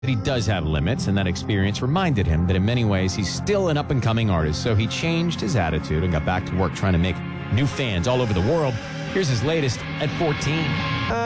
that he does have limits, and that experience reminded him that in many ways he's still an up-and-coming artist. So he changed his attitude and got back to work trying to make new fans all over the world. Here's his latest at 14.